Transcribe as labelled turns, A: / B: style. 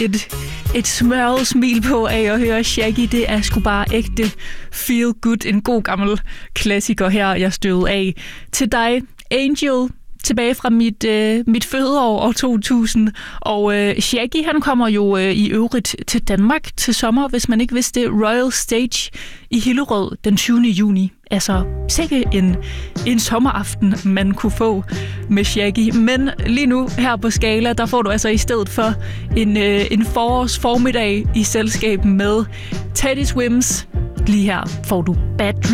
A: et smørret smil på af at høre Shaggy. Det er sgu bare ægte feel good. En god gammel klassiker her, jeg støvede af. Til dig, Angel, tilbage fra mit fødeår år 2000. Og Shaggy, han kommer jo i øvrigt til Danmark til sommer, hvis man ikke vidste det. Royal Stage i Hillerød den 20. juni. Altså, sikke en sommeraften, man kunne få med Shaggy. Men lige nu her på Skala, der får du altså i stedet for en forårsformiddag i selskab med Teddy Swims. Lige her får du Bad Dreams.